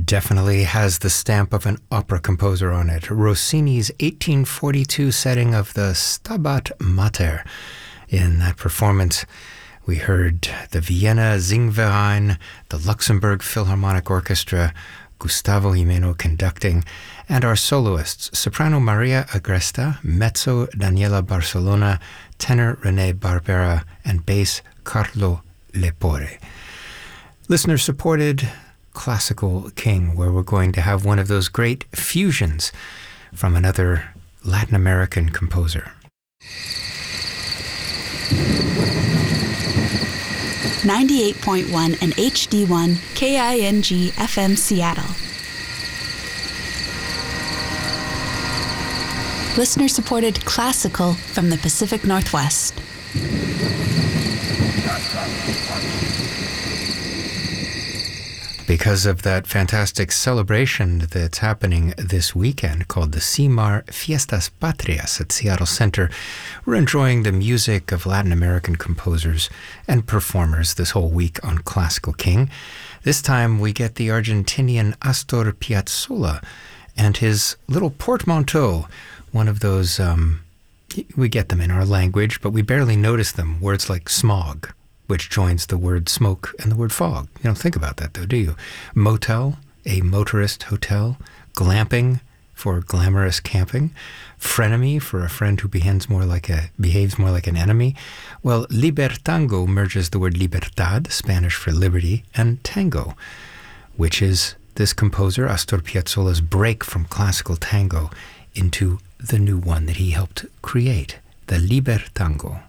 definitely has the stamp of an opera composer on it. Rossini's 1842 setting of the Stabat Mater. In that performance, we heard the Vienna Singverein, the Luxembourg Philharmonic Orchestra, Gustavo Gimeno conducting, and our soloists, soprano Maria Agresta, mezzo Daniela Barcelona, tenor René Barbera, and bass Carlo Lepore. Listener-supported Classical King, where we're going to have one of those great fusions from another Latin American composer. 98.1 and HD1 KING FM Seattle. Listener-supported classical from the Pacific Northwest. Because of that fantastic celebration that's happening this weekend called the CIMAR Fiestas Patrias at Seattle Center, we're enjoying the music of Latin American composers and performers this whole week on Classical King. This time we get the Argentinian Astor Piazzolla and his little portmanteau, one of those, we get them in our language, but we barely notice them, words like smog, which joins the word smoke and the word fog. You don't think about that, though, do you? Motel, a motorist hotel. Glamping, for glamorous camping. Frenemy, for a friend who behaves more like an enemy. Well, libertango merges the word libertad, Spanish for liberty, and tango, which is this composer, Astor Piazzolla's break from classical tango into the new one that he helped create, the libertango.